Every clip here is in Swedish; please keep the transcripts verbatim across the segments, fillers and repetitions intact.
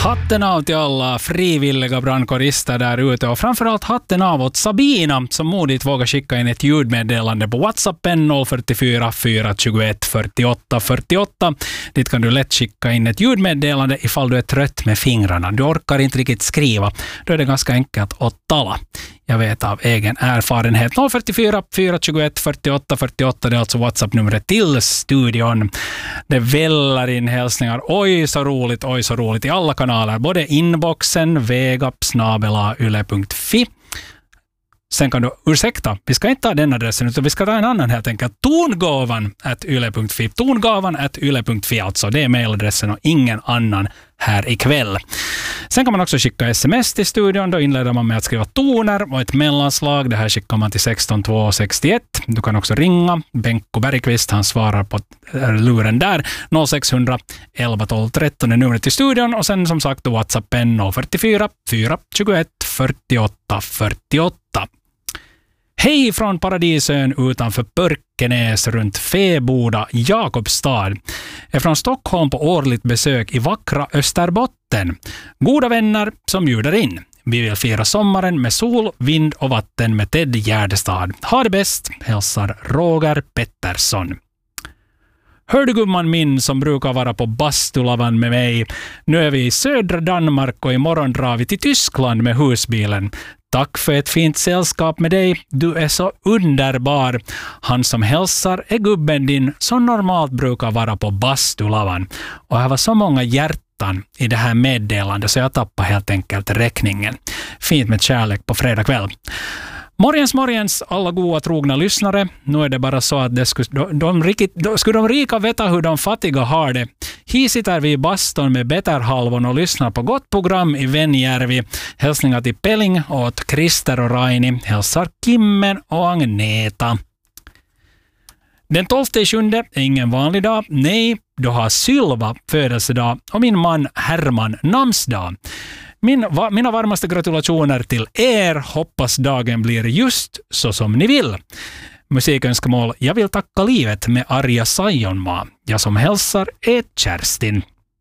Hatten av till alla frivilliga brandkårister där ute och framförallt hatten av åt Sabina som modigt vågar skicka in ett ljudmeddelande på WhatsAppen noll fyra fyra fyra två ett fyra åtta fyra åtta. Dit kan du lätt skicka in ett ljudmeddelande ifall du är trött med fingrarna. Du orkar inte riktigt skriva. Då är det ganska enkelt att tala. Jag vet av egen erfarenhet. noll fyra fyra fyra två ett fyra åtta fyra åtta, det är alltså WhatsApp-numret till studion. Det vällar in hälsningar. Oj så roligt, oj så roligt i alla kanaler. Både inboxen, vegap, snabela, yle punkt fi. Sen kan du, ursäkta, vi ska inte ta den adressen utan vi ska ta en annan helt enkelt. Tongavan at yle punkt fi. Tongavan at yle punkt fi alltså. Det är mailadressen och ingen annan här ikväll. Sen kan man också skicka sms till studion. Då inleder man med att skriva toner och ett mellanslag. Det här skickar man till sexton två sextioett. Du kan också ringa. Benko Bergqvist, han svarar på luren där. noll sex noll noll elva tolv tretton är numret till studion. Och sen som sagt WhatsAppen noll fyra fyra fyra två ett fyra åtta fyra åtta. Hej från Paradisön utanför Pörkenäs runt Feboda, Jakobstad. Är från Stockholm på årligt besök i vackra Österbotten. Goda vänner som bjuder in. Vi vill fira sommaren med sol, vind och vatten med Ted Gärdestad. Ha det bäst, hälsar Roger Pettersson. Hör du gumman min som brukar vara på Bastulavan med mig. Nu är vi i södra Danmark och imorgon drar vi till Tyskland med husbilen. Tack för ett fint sällskap med dig. Du är så underbar. Han som hälsar är gubben din som normalt brukar vara på Bastulavan. Och här var så många hjärtan i det här meddelandet så jag tappar helt enkelt räkningen. Fint med kärlek på fredag kväll. Morgens, morgens, alla goda trogna lyssnare. Nu är det bara så att det skulle, de, de, riktigt, de, skulle de rika veta hur de fattiga har det. Här sitter vi i baston med Betterhalvon och lyssnar på gott program i Venjärvi. Hälsningar till Pelling åt Christer och Raini. Hälsar Kimmen och Agneta. Den tolfte sjunde är ingen vanlig dag. Nej, då har Sylva födelsedag och min man Herman namnsdag. Min, va, mina varmaste gratulationer till er. Hoppas dagen blir just så som ni vill. Musikönskemål. Jag vill tacka livet med Arja Sajonmaa. Jag som hälsar är Kerstin.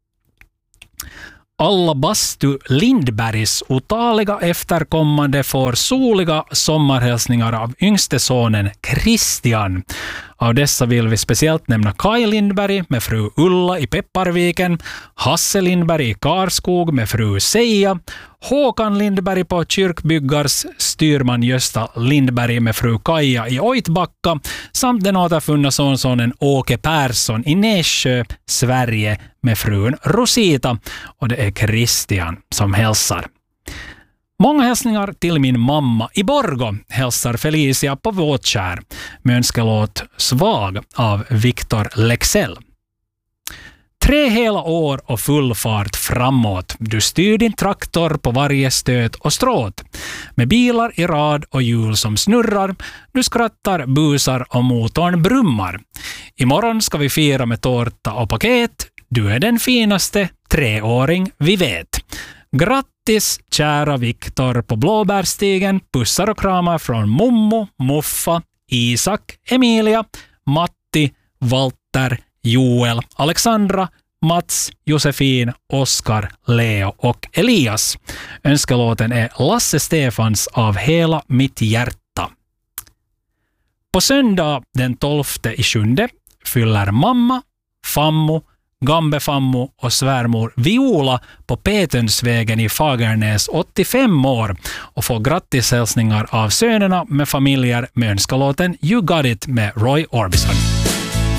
Alla bastu Lindbergs otaliga efterkommande får soliga sommarhälsningar av yngste sonen Christian. Av dessa vill vi speciellt nämna Kai Lindberg med fru Ulla i Pepparviken, Hasse Lindberg i Karskog med fru Seija, Håkan Lindberg på Kyrkbyggars, styrman Gösta Lindberg med fru Kaja i Oitbacka samt den återfunna sonsonen Åke Persson i Nässjö, Sverige med frun Rosita, och det är Christian som hälsar. Många hälsningar till min mamma i Borgo, hälsar Felicia på Våtkär med önskelåt Svag av Viktor Lexell. Tre hela år och full fart framåt. Du styr din traktor på varje stöt och stråt. Med bilar i rad och hjul som snurrar. Du skrattar, busar och motorn brummar. Imorgon ska vi fira med tårta och paket. Du är den finaste treåring vi vet. Grattis kära Viktor på Blåbärstigen. Pussar och kramar från Mommo, Muffa, Isak, Emilia, Matti, Walter, Joel, Alexandra, Mats, Josefin, Oskar, Leo och Elias. Önskelåten är Lasse Stefans av Hela mitt hjärta. På söndag den tolfte i sjunde fyller mamma, fammo, Gambefammo och svärmor Viola på Petönsvägen i Fagernäs åttiofem år och får grattishälsningar av sönerna med familjer med önskelåten You Got It med Roy Orbison.